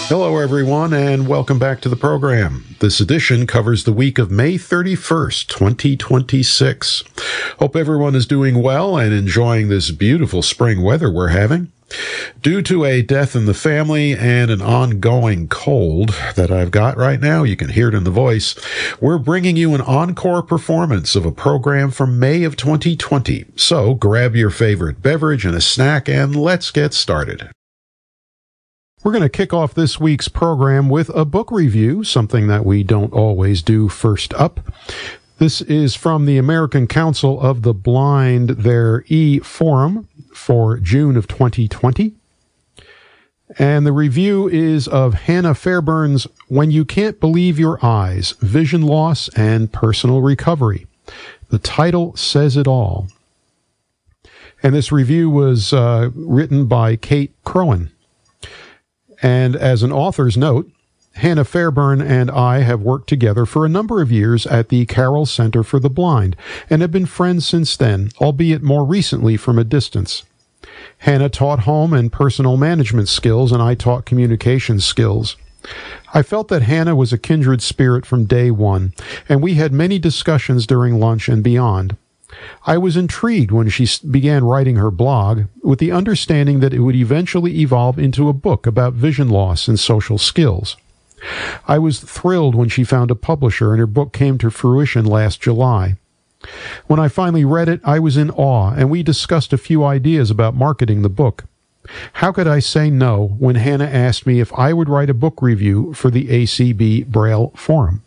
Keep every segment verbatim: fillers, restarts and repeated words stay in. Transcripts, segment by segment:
Hello, everyone, and welcome back to the program. This edition covers the week of May thirty-first, twenty twenty-six. Hope everyone is doing well and enjoying this beautiful spring weather we're having. Due to a death in the family and an ongoing cold that I've got right now, you can hear it in the voice, we're bringing you an encore performance of a program from May of twenty twenty. So grab your favorite beverage and a snack and let's get started. We're going to kick off this week's program with a book review, something that we don't always do first up. This is from the American Council of the Blind, their e-forum for June of twenty twenty. And the review is of Hannah Fairbairn's When You Can't Believe Your Eyes, Vision Loss and Personal Recovery. The title says it all. And this review was uh, written by Kate Crowan. And as an author's note, Hannah Fairbairn and I have worked together for a number of years at the Carroll Center for the Blind and have been friends since then, albeit more recently from a distance. Hannah taught home and personal management skills, and I taught communication skills. I felt that Hannah was a kindred spirit from day one, and we had many discussions during lunch and beyond. I was intrigued when she began writing her blog with the understanding that it would eventually evolve into a book about vision loss and social skills. I was thrilled when she found a publisher and her book came to fruition last July. When I finally read it, I was in awe, and we discussed a few ideas about marketing the book. How could I say no when Hannah asked me if I would write a book review for the A C B Braille Forum?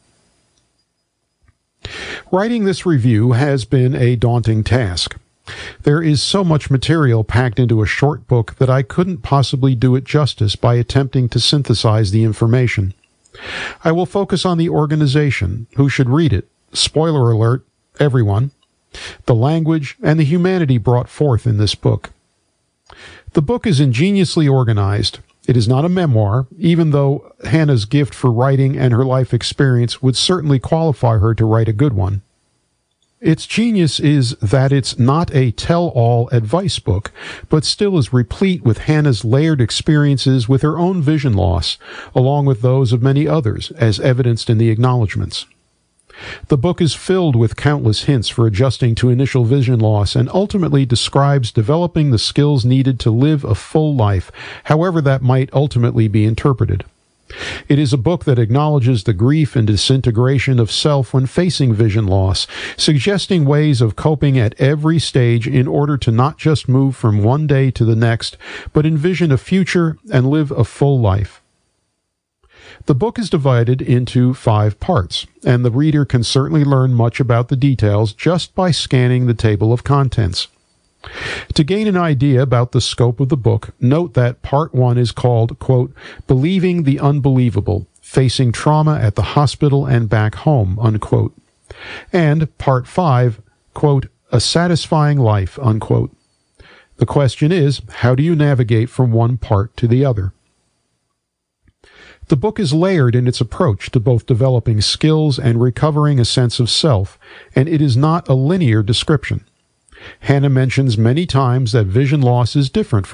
Writing this review has been a daunting task. There is so much material packed into a short book that I couldn't possibly do it justice by attempting to synthesize the information. I will focus on the organization, who should read it, spoiler alert, everyone, the language, and the humanity brought forth in this book. The book is ingeniously organized. It is not a memoir, even though Hannah's gift for writing and her life experience would certainly qualify her to write a good one. Its genius is that it's not a tell-all advice book, but still is replete with Hannah's layered experiences with her own vision loss, along with those of many others, as evidenced in the acknowledgments. The book is filled with countless hints for adjusting to initial vision loss and ultimately describes developing the skills needed to live a full life, however that might ultimately be interpreted. It is a book that acknowledges the grief and disintegration of self when facing vision loss, suggesting ways of coping at every stage in order to not just move from one day to the next, but envision a future and live a full life. The book is divided into five parts, and the reader can certainly learn much about the details just by scanning the table of contents. To gain an idea about the scope of the book, note that Part one is called, quote, Believing the Unbelievable, Facing Trauma at the Hospital and Back Home, unquote, and Part five, quote, A Satisfying Life, unquote. The question is, how do you navigate from one part to the other? The book is layered in its approach to both developing skills and recovering a sense of self, and it is not a linear description. Hannah mentions many times that vision loss is different from